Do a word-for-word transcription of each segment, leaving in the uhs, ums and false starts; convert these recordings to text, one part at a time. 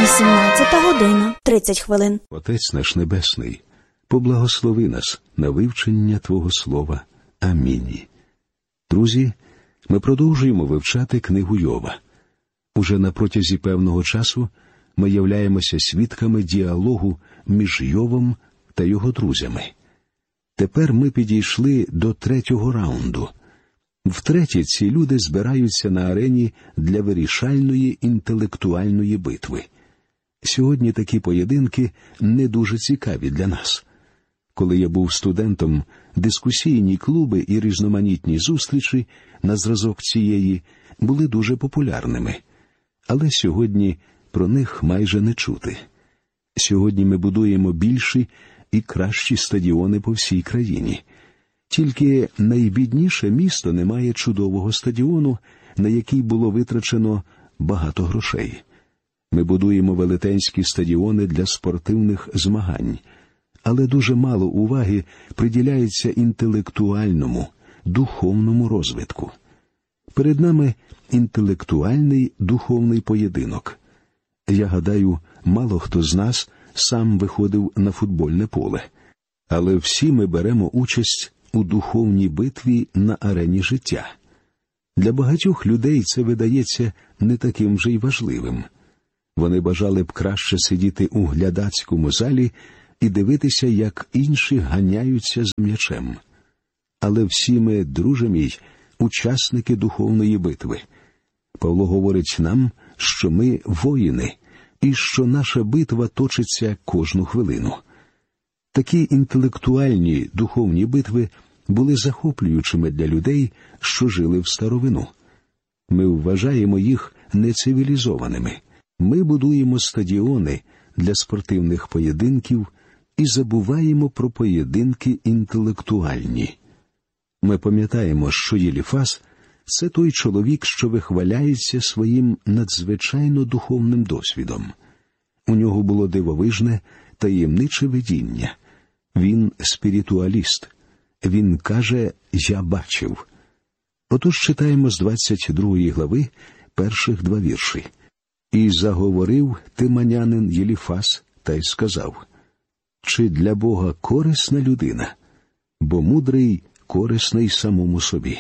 вісімнадцята година тридцять хвилин. Отець наш Небесний, поблагослови нас на вивчення Твого Слова. Амінь. Друзі, ми продовжуємо вивчати книгу Йова. Уже на протязі певного часу ми являємося свідками діалогу між Йовом та його друзями. Тепер ми підійшли до третього раунду. Втретє, ці люди збираються на арені для вирішальної інтелектуальної битви. Сьогодні такі поєдинки не дуже цікаві для нас. Коли я був студентом, дискусійні клуби і різноманітні зустрічі на зразок цієї були дуже популярними. Але сьогодні про них майже не чути. Сьогодні ми будуємо більші і кращі стадіони по всій країні. Тільки найбідніше місто не має чудового стадіону, на який було витрачено багато грошей. Ми будуємо велетенські стадіони для спортивних змагань, але дуже мало уваги приділяється інтелектуальному, духовному розвитку. Перед нами інтелектуальний духовний поєдинок. Я гадаю, мало хто з нас сам виходив на футбольне поле, але всі ми беремо участь у духовній битві на арені життя. Для багатьох людей це видається не таким же й важливим. Вони бажали б краще сидіти у глядацькому залі і дивитися, як інші ганяються з м'ячем. Але всі ми, друже мій, учасники духовної битви. Павло говорить нам, що ми воїни, і що наша битва точиться кожну хвилину. Такі інтелектуальні духовні битви були захоплюючими для людей, що жили в старовину. Ми вважаємо їх нецивілізованими. Ми будуємо стадіони для спортивних поєдинків і забуваємо про поєдинки інтелектуальні. Ми пам'ятаємо, що Єліфаз – це той чоловік, що вихваляється своїм надзвичайно духовним досвідом. У нього було дивовижне, таємниче видіння. Він спіритуаліст. Він каже «Я бачив». Отож читаємо з двадцять другої глави перших два вірші. «І заговорив тиманянин Єліфаз та й сказав, чи для Бога корисна людина, бо мудрий корисний самому собі».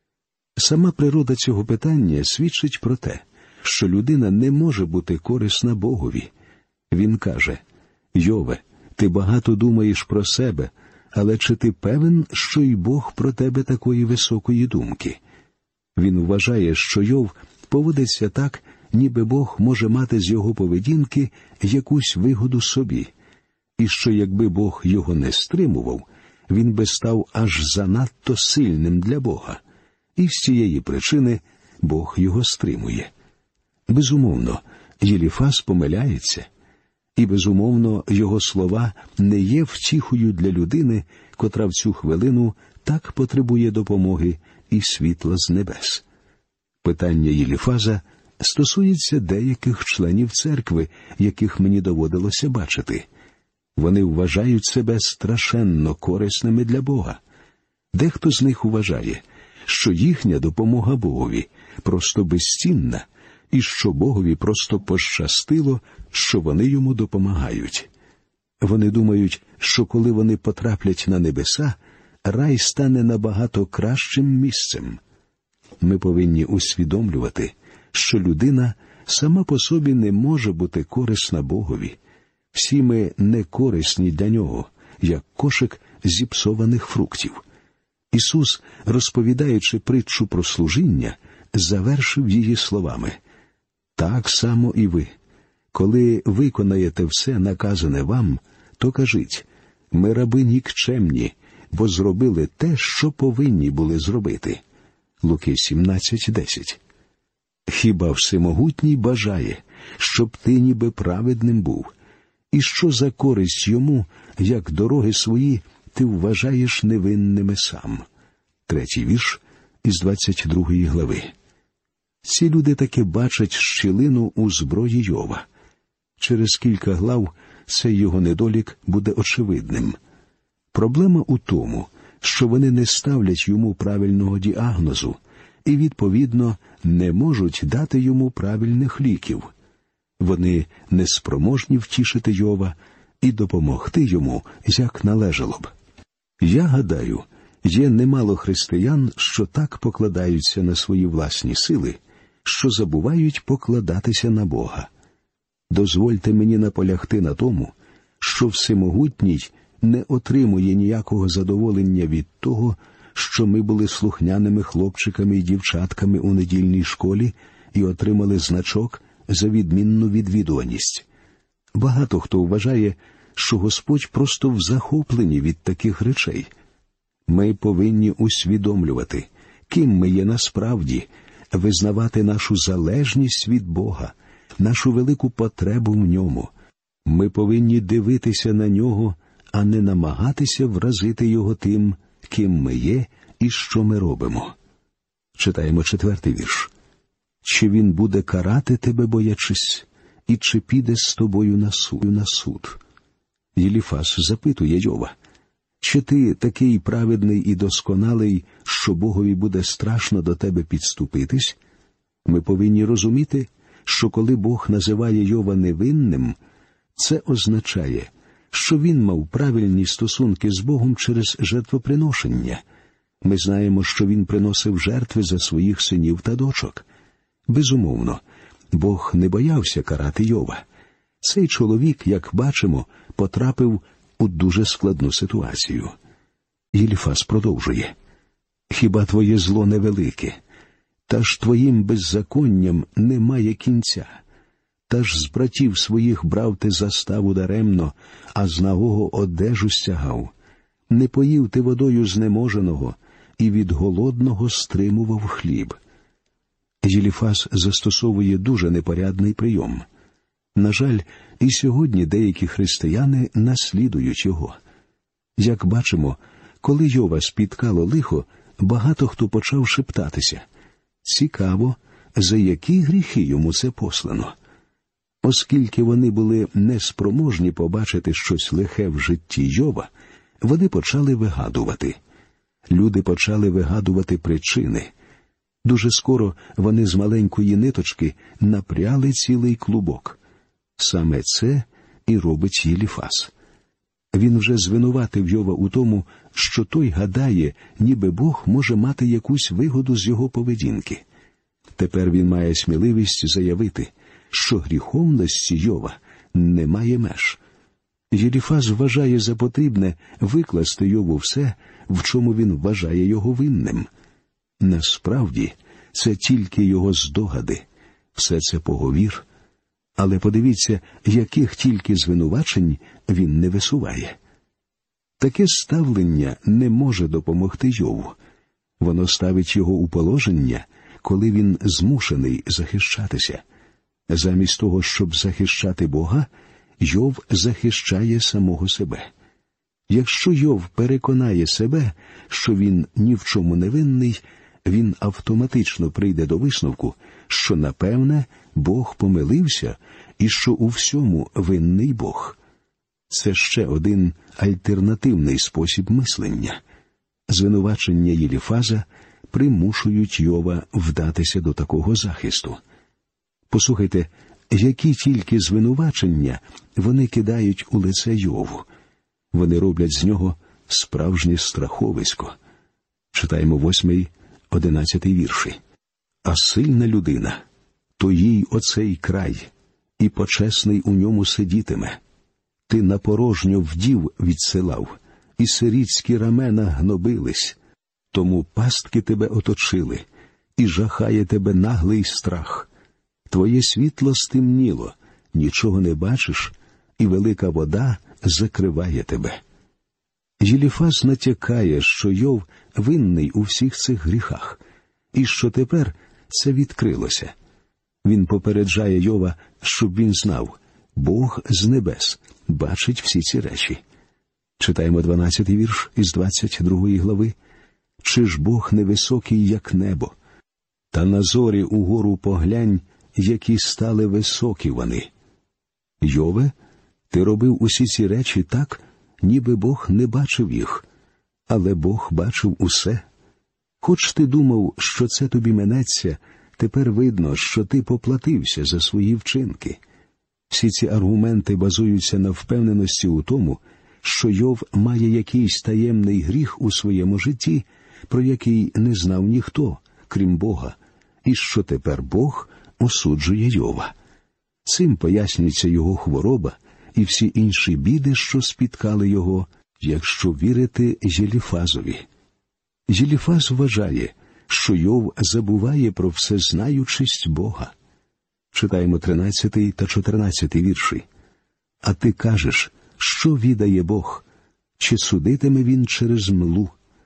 Сама природа цього питання свідчить про те, що людина не може бути корисна Богові. Він каже, «Йове, ти багато думаєш про себе, але чи ти певен, що й Бог про тебе такої високої думки?» Він вважає, що Йов поводиться так, ніби Бог може мати з його поведінки якусь вигоду собі, і що якби Бог його не стримував, він би став аж занадто сильним для Бога. І з цієї причини Бог його стримує. Безумовно, Єліфаз помиляється, і безумовно його слова не є втіхою для людини, котра в цю хвилину так потребує допомоги і світла з небес. Питання Єліфаза стосується деяких членів церкви, яких мені доводилося бачити. Вони вважають себе страшенно корисними для Бога. Дехто з них вважає, що їхня допомога Богові просто безцінна, і що Богові просто пощастило, що вони йому допомагають. Вони думають, що коли вони потраплять на небеса, рай стане набагато кращим місцем. Ми повинні усвідомлювати, що людина сама по собі не може бути корисна Богові. Всі ми не корисні для нього, як кошик зіпсованих фруктів. Ісус, розповідаючи притчу про служіння, завершив її словами: «Так само і ви. Коли виконаєте все наказане вам, то кажіть, ми раби нікчемні, бо зробили те, що повинні були зробити». Луки сімнадцять десять. Хіба Всемогутній бажає, щоб ти ніби праведним був? І що за користь йому, як дороги свої ти вважаєш невинними сам? Третій вірш із двадцять другої глави. Ці люди таки бачать щілину у зброї Йова. Через кілька глав цей його недолік буде очевидним. Проблема у тому, що вони не ставлять йому правильного діагнозу і, відповідно, не можуть дати йому правильних ліків. Вони неспроможні втішити Йова і допомогти йому, як належало б. Я гадаю, є немало християн, що так покладаються на свої власні сили, що забувають покладатися на Бога. Дозвольте мені наполягти на тому, що Всемогутній не отримує ніякого задоволення від того, що ми були слухняними хлопчиками і дівчатками у недільній школі і отримали значок за відмінну відвідуваність. Багато хто вважає, що Господь просто в захопленні від таких речей. Ми повинні усвідомлювати, ким ми є насправді, визнавати нашу залежність від Бога, нашу велику потребу в Ньому. Ми повинні дивитися на Нього, а не намагатися вразити Його тим, ким ми є і що ми робимо. Читаємо четвертий вірш. «Чи він буде карати тебе, боячись, і чи піде з тобою на суд?» на суд?» Єліфас запитує Йова, «Чи ти такий праведний і досконалий, що Богові буде страшно до тебе підступитись?» Ми повинні розуміти, що коли Бог називає Йова невинним, це означає, що він мав правильні стосунки з Богом через жертвоприношення. Ми знаємо, що він приносив жертви за своїх синів та дочок. Безумовно, Бог не боявся карати Йова. Цей чоловік, як бачимо, потрапив у дуже складну ситуацію. Єліфас продовжує. «Хіба твоє зло невелике? Та ж твоїм беззаконням немає кінця. Та ж з братів своїх брав ти заставу даремно, а з нагого одежу стягав. Не поїв ти водою знеможеного, і від голодного стримував хліб». Єліфас застосовує дуже непорядний прийом. На жаль, і сьогодні деякі християни наслідують його. Як бачимо, коли Йова спіткало лихо, багато хто почав шептатися. Цікаво, за які гріхи йому це послано. Оскільки вони були неспроможні побачити щось лихе в житті Йова, вони почали вигадувати. Люди почали вигадувати причини. Дуже скоро вони з маленької ниточки напряли цілий клубок. Саме це і робить Єліфас. Він вже звинуватив Йова у тому, що той гадає, ніби Бог може мати якусь вигоду з його поведінки. Тепер він має сміливість заявити, що гріховності Йова немає меж. Єліфас вважає за потрібне викласти Йову все, в чому він вважає його винним. Насправді, це тільки його здогади, все це поговір. Але подивіться, яких тільки звинувачень він не висуває. Таке ставлення не може допомогти Йову. Воно ставить його у положення, коли він змушений захищатися. Замість того, щоб захищати Бога, Йов захищає самого себе. Якщо Йов переконає себе, що він ні в чому не винний, він автоматично прийде до висновку, що, напевне, Бог помилився і що у всьому винний Бог. Це ще один альтернативний спосіб мислення. Звинувачення Єліфаза примушують Йова вдатися до такого захисту. Послухайте, які тільки звинувачення вони кидають у лице Йову. Вони роблять з нього справжнє страховисько. Читаємо восьмий, одинадцятий вірші. «А сильна людина, то їй оцей край, і почесний у ньому сидітиме. Ти напорожньо вдів відсилав, і сирітські рамена гнобились. Тому пастки тебе оточили, і жахає тебе наглий страх. Твоє світло стемніло, нічого не бачиш, і велика вода закриває тебе». Єліфас натякає, що Йов винний у всіх цих гріхах, і що тепер це відкрилося. Він попереджає Йова, щоб він знав, Бог з небес бачить всі ці речі. Читаємо дванадцятий вірш із двадцять другої глави. «Чи ж Бог невисокий, як небо? Та на зорі угору поглянь, які стали високі вони. Йове, ти робив усі ці речі так, ніби Бог не бачив їх, але Бог бачив усе. Хоч ти думав, що це тобі минеться, тепер видно, що ти поплатився за свої вчинки. Всі ці аргументи базуються на впевненості у тому, що Йов має якийсь таємний гріх у своєму житті, про який не знав ніхто, крім Бога, і що тепер Бог осуджує Йова. Цим пояснюється його хвороба і всі інші біди, що спіткали його, якщо вірити Єліфазові. Єліфаз вважає, що Йов забуває про всезнаючість Бога. Читаємо тринадцятий та чотирнадцятий вірші. «А ти кажеш, що відає Бог? Чи судитиме він через млу?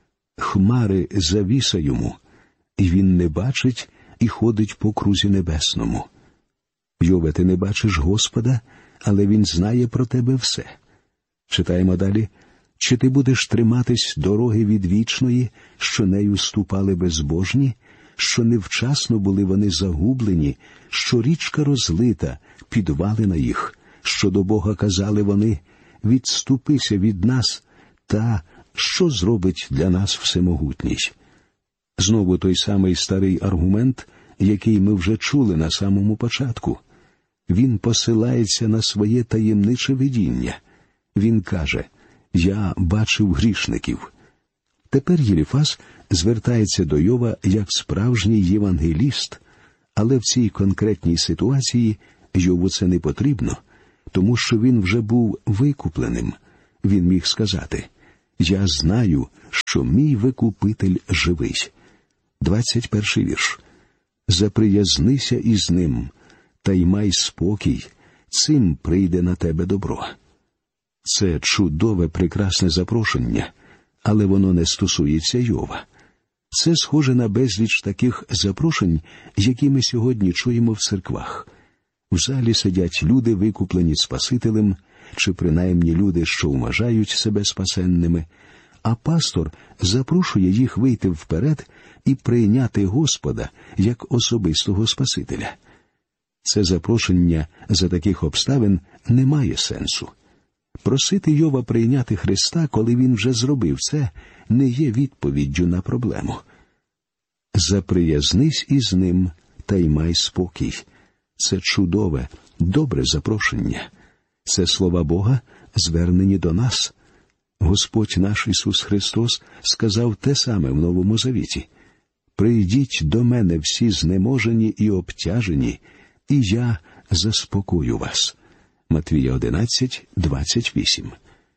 Хмари завіса йому, і він не бачить і ходить по крузі небесному. Йове, ти не бачиш Господа, але він знає про тебе все». Читаємо далі. «Чи ти будеш триматись дороги відвічної, що нею ступали безбожні, що невчасно були вони загублені, що річка розлита, підвали на їх, що до Бога казали вони, відступися від нас, та що зробить для нас всемогутній?» Знову той самий старий аргумент, який ми вже чули на самому початку. Він посилається на своє таємниче видіння. Він каже: «Я бачив грішників». Тепер Єліфаз звертається до Йова як справжній євангеліст, але в цій конкретній ситуації Йову це не потрібно, тому що він вже був викупленим. Він міг сказати: «Я знаю, що мій викупитель живий». двадцять перший вірш. «Заприязнися із ним, та й май спокій, цим прийде на тебе добро». Це чудове, прекрасне запрошення, але воно не стосується Йова. Це схоже на безліч таких запрошень, які ми сьогодні чуємо в церквах. В залі сидять люди, викуплені Спасителем, чи принаймні люди, що вважають себе спасенними, а пастор запрошує їх вийти вперед і прийняти Господа як особистого Спасителя. Це запрошення за таких обставин не має сенсу. Просити Йова прийняти Христа, коли він вже зробив це, не є відповіддю на проблему. «Заприязнись із ним, та й май спокій». Це чудове, добре запрошення. Це слова Бога, звернені до нас. Господь наш Ісус Христос сказав те саме в Новому Завіті: «Прийдіть до мене всі знеможені і обтяжені, і я заспокою вас». Матвія одинадцять, двадцять вісім.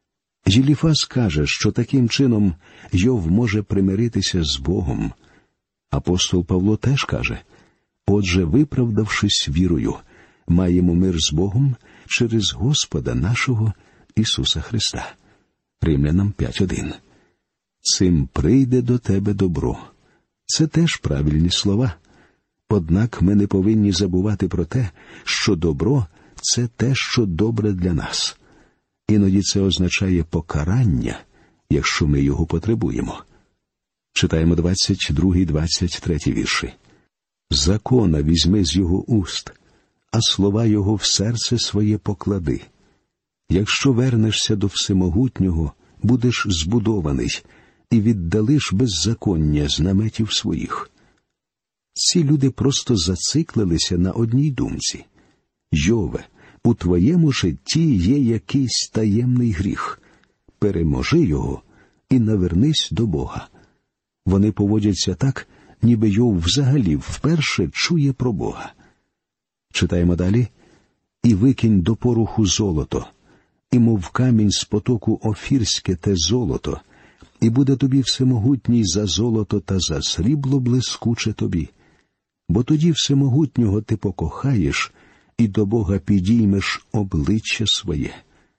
Єліфаз каже, що таким чином Йов може примиритися з Богом. Апостол Павло теж каже: «Отже, виправдавшись вірою, маємо мир з Богом через Господа нашого Ісуса Христа». Римлянам п'ять один. «Цим прийде до тебе добро». Це теж правильні слова. Однак ми не повинні забувати про те, що добро – це те, що добре для нас. Іноді це означає покарання, якщо ми його потребуємо. Читаємо двадцять другий, двадцять третій вірші. «Закона візьми з його уст, а слова його в серце своє поклади. Якщо вернешся до Всемогутнього, будеш збудований, і віддалиш беззаконня з наметів своїх». Ці люди просто зациклилися на одній думці. Йове, у твоєму житті є якийсь таємний гріх. Переможи його і навернись до Бога. Вони поводяться так, ніби Йов взагалі вперше чує про Бога. Читаємо далі. «І викинь до пороху золото, і мов камінь з потоку офірське те золото, і буде тобі всемогутній за золото та за срібло блискуче тобі. Бо тоді всемогутнього ти покохаєш, і до Бога підіймеш обличчя своє».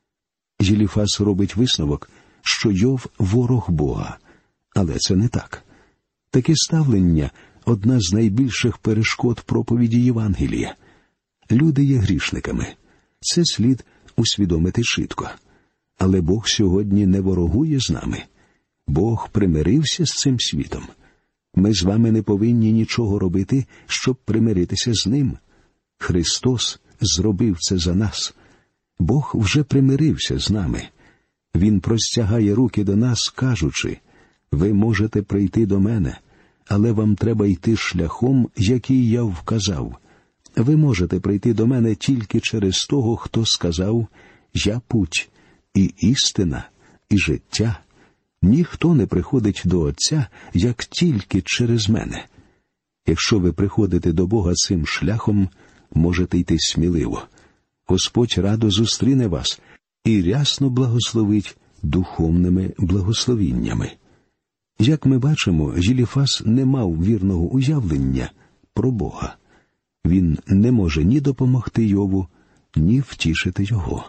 Єліфаз робить висновок, що Йов – ворог Бога. Але це не так. Таке ставлення – одна з найбільших перешкод проповіді Євангелія. Люди є грішниками. Це слід усвідомити чітко. Але Бог сьогодні не ворогує з нами. Бог примирився з цим світом. Ми з вами не повинні нічого робити, щоб примиритися з ним. Христос зробив це за нас. Бог вже примирився з нами. Він простягає руки до нас, кажучи: «Ви можете прийти до мене, але вам треба йти шляхом, який я вказав. ви можете прийти до мене тільки через того, хто сказав: «Я путь, і істина, і життя. Ніхто не приходить до Отця, як тільки через мене». Якщо ви приходите до Бога цим шляхом, можете йти сміливо. Господь радо зустріне вас і рясно благословить духовними благословіннями. Як ми бачимо, Єліфас не мав вірного уявлення про Бога. Він не може ні допомогти Йову, ні втішити його.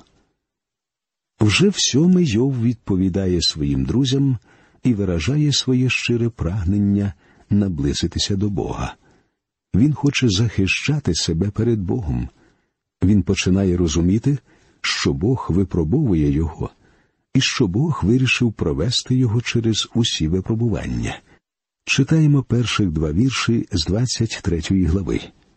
Вже в сьомий Йов відповідає своїм друзям і виражає своє щире прагнення наблизитися до Бога. Він хоче захищати себе перед Богом. Він починає розуміти, що Бог випробовує його, і що Бог вирішив провести його через усі випробування. Читаємо перших два вірші з двадцять третьої глави.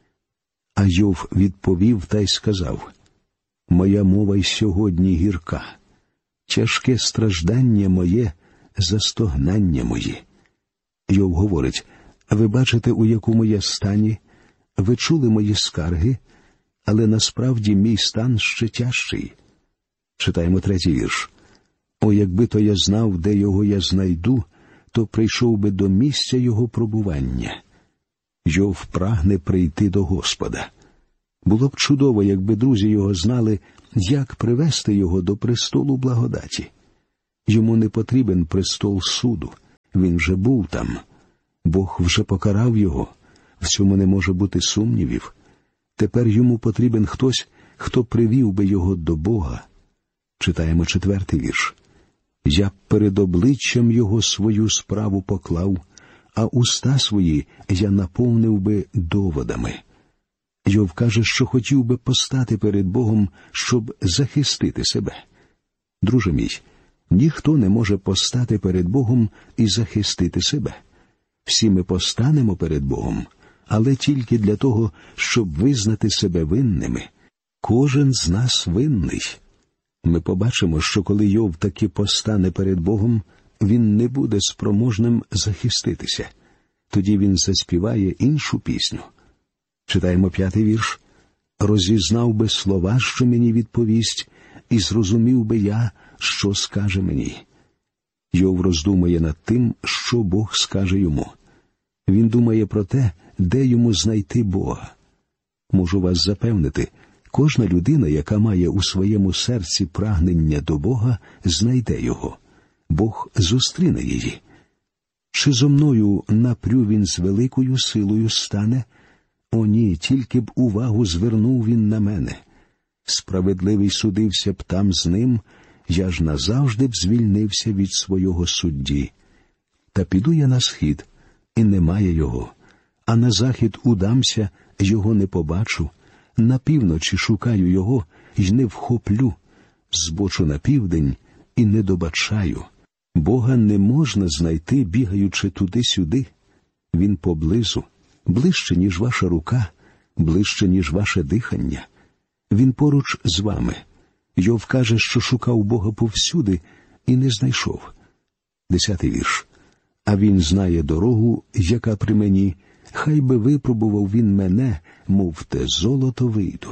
А Йов відповів та й сказав: «Моя мова й сьогодні гірка, тяжке страждання моє, застогнання мої». Йов говорить: «Ви бачите, у якому я стані, ви чули мої скарги, але насправді мій стан ще тяжчий». Читаємо третій вірш. «О, якби то я знав, де його я знайду, то прийшов би до місця його пробування». Йов прагне прийти до Господа. Було б чудово, якби друзі його знали, як привести його до престолу благодаті. Йому не потрібен престол суду, він вже був там. Бог вже покарав його, в цьому не може бути сумнівів. Тепер йому потрібен хтось, хто привів би його до Бога. Читаємо четвертий вірш. «Я перед обличчям його свою справу поклав, а уста свої я наповнив би доводами». Йов каже, що хотів би постати перед Богом, щоб захистити себе. Друже мій, ніхто не може постати перед Богом і захистити себе. Всі ми постанемо перед Богом, але тільки для того, щоб визнати себе винними. Кожен з нас винний. Ми побачимо, що коли Йов таки постане перед Богом, він не буде спроможним захиститися. Тоді він заспіває іншу пісню. Читаємо п'ятий вірш. «Розізнав би слова, що мені відповість, і зрозумів би я, що скаже мені». Йов роздумує над тим, що Бог скаже йому. Він думає про те, де йому знайти Бога. Можу вас запевнити, кожна людина, яка має у своєму серці прагнення до Бога, знайде його. Бог зустріне її. Чи зо мною напрю він з великою силою стане? О ні, тільки б увагу звернув він на мене. Справедливий судився б там з ним, я ж назавжди б звільнився від свого судді. Та піду я на схід, і немає його, а на захід удамся, його не побачу, на півночі шукаю його, й не вхоплю, збочу на південь, і не добачаю. Бога не можна знайти, бігаючи туди-сюди. Він поблизу, ближче, ніж ваша рука, ближче, ніж ваше дихання. Він поруч з вами. Йов каже, що шукав Бога повсюди і не знайшов. Десятий вірш. «А він знає дорогу, яка при мені, хай би випробував він мене, мов те золото вийду».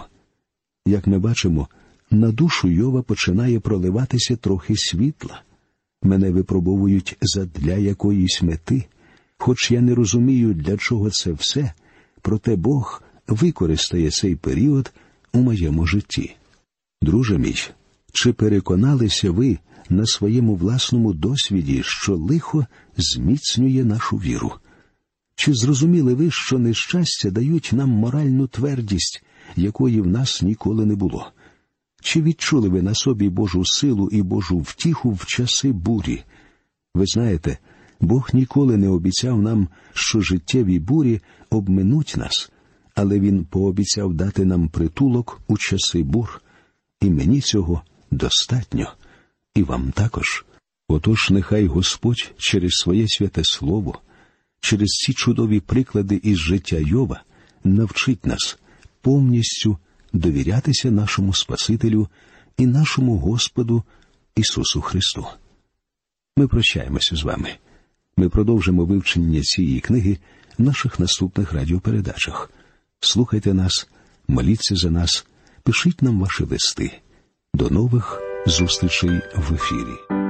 Як ми бачимо, на душу Йова починає проливатися трохи світла. Мене випробовують задля якоїсь мети. Хоч я не розумію, для чого це все, проте Бог використає цей період у моєму житті. Друже мій, чи переконалися ви на своєму власному досвіді, що лихо зміцнює нашу віру? Чи зрозуміли ви, що нещастя дають нам моральну твердість, якої в нас ніколи не було? Чи відчули ви на собі Божу силу і Божу втіху в часи бурі? Ви знаєте, Бог ніколи не обіцяв нам, що життєві бурі обминуть нас, але Він пообіцяв дати нам притулок у часи бур. І мені цього достатньо. І вам також. Отож, нехай Господь через своє святе Слово, через ці чудові приклади із життя Йова навчить нас повністю довірятися нашому Спасителю і нашому Господу Ісусу Христу. Ми прощаємося з вами. Ми продовжимо вивчення цієї книги в наших наступних радіопередачах. Слухайте нас моліться за нас, пишіть нам ваші листи. До нових зустрічей в ефірі.